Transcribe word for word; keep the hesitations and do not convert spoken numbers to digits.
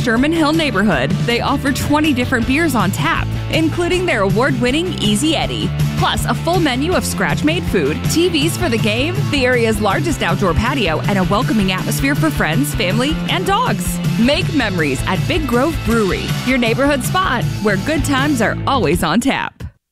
Sherman Hill neighborhood. They offer twenty different beers on tap, including their award-winning Easy Eddie. Plus, a full menu of scratch-made food, T Vs for the game, the area's largest outdoor patio, and a welcoming atmosphere for friends, family, and dogs. Make memories at Big Grove Brewery, your neighborhood spot where good times are always on tap.